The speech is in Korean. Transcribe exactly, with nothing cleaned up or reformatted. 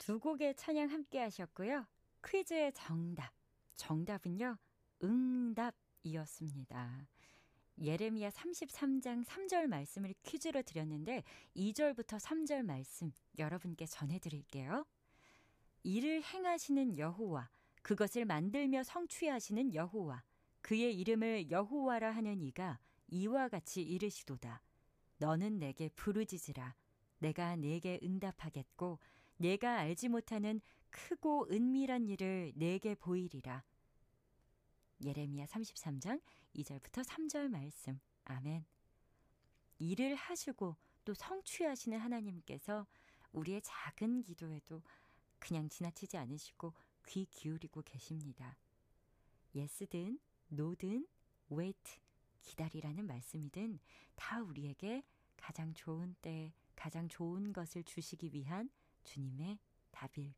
두 곡의 찬양 함께 하셨고요. 퀴즈의 정답. 정답은요. 응답이었습니다. 예레미야 삼십삼 장 삼 절 말씀을 퀴즈로 드렸는데 이 절부터 삼 절 말씀 여러분께 전해드릴게요. 이를 행하시는 여호와, 그것을 만들며 성취하시는 여호와, 그의 이름을 여호와라 하는 이가 이와 같이 이르시도다. 너는 내게 부르짖으라. 내가 내게 응답하겠고 내가 알지 못하는 크고 은밀한 일을 내게 보이리라. 예레미야 삼십삼 장 이 절부터 삼 절 말씀. 아멘. 일을 하시고 또 성취하시는 하나님께서 우리의 작은 기도에도 그냥 지나치지 않으시고 귀 기울이고 계십니다. 예스든 노든 wait 기다리라는 말씀이든 다 우리에게 가장 좋은 때 가장 좋은 것을 주시기 위한 주님의 답일